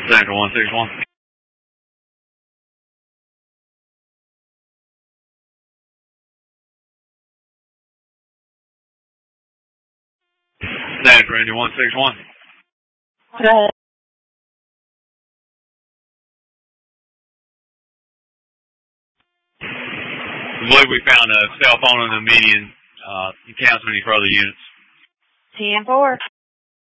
Central 161. San Randy 161. Okay. I believe we found a cell phone in the median. You cancel any further units. 10-4.